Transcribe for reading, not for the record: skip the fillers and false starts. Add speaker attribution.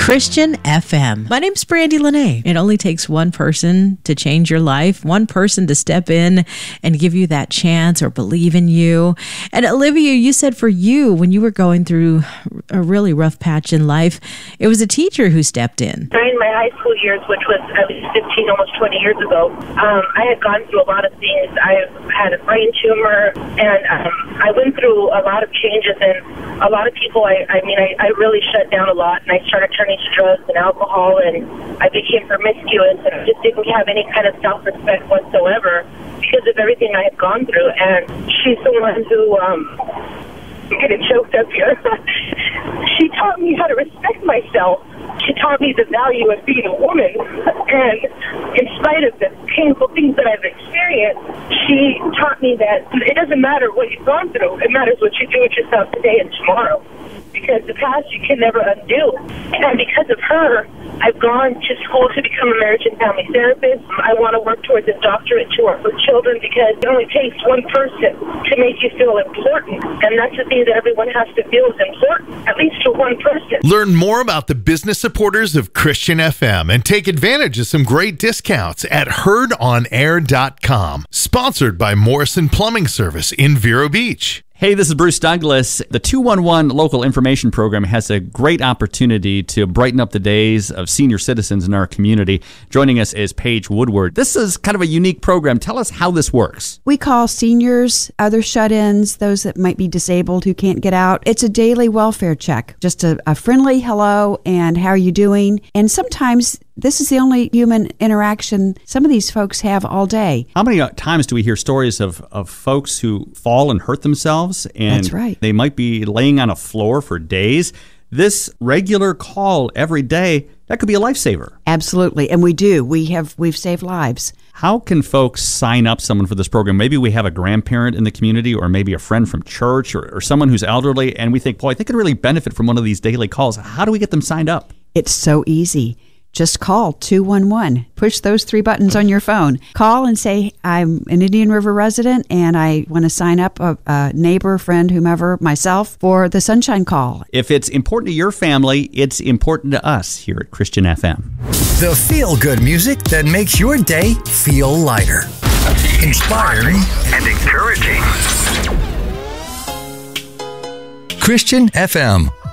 Speaker 1: Christian FM. My name's Brandy Lene. It only takes one person to change your life, one person to step in and give you that chance or believe in you. And Olivia, you said for you, when you were going through a really rough patch in life, it was a teacher who stepped in.
Speaker 2: During my high school years, which was at least 15, almost 20 years ago, I had gone through a lot of things. I had a brain tumor, and I went through a lot of changes, and a lot of people, I really shut down a lot, and I started turning to drugs and alcohol, and I became promiscuous, and I just didn't have any kind of self-respect whatsoever because of everything I had gone through. And she's the one who, I'm getting choked up here. She taught me how to respect myself. She taught me the value of being a woman, and in spite of the painful things that I've experienced, she taught me that it doesn't matter what you've gone through, it matters what you do with yourself today and tomorrow, because the past you can never undo. And because of her, I've gone to school to become a marriage and family therapist. I want to work towards a doctorate to work with children, because it only takes one person to make you feel important, and that's the thing that everyone has to feel is important, at least to one person.
Speaker 3: Learn more about the business supporters of Christian FM and take advantage of some great discounts at heardonair.com. Sponsored by Morrison Plumbing Service in Vero Beach.
Speaker 4: Hey, this is Bruce Douglas. The 211 Local Information Program has a great opportunity to brighten up the days of senior citizens in our community. Joining us is Paige Woodward. This is kind of a unique program. Tell us how this works.
Speaker 5: We call seniors, other shut-ins, those that might be disabled who can't get out. It's a daily welfare check. Just a friendly hello and how are you doing? And sometimes this is the only human interaction some of these folks have all day.
Speaker 4: How many times do we hear stories of folks who fall and hurt themselves? And
Speaker 5: that's right.
Speaker 4: They might be laying on a floor for days. This regular call every day, that could be a lifesaver.
Speaker 5: Absolutely. And we do. We've saved lives.
Speaker 4: How can folks sign up someone for this program? Maybe we have a grandparent in the community, or maybe a friend from church, or someone who's elderly, and we think, boy, they could really benefit from one of these daily calls. How do we get them signed up?
Speaker 5: It's so easy. Just call 211. Push those 3 buttons on your phone. Call and say, I'm an Indian River resident and I want to sign up a neighbor, friend, whomever, myself, for the Sunshine Call.
Speaker 4: If it's important to your family, it's important to us here at Christian FM.
Speaker 6: The feel-good music that makes your day feel lighter. Inspiring and encouraging. Christian FM.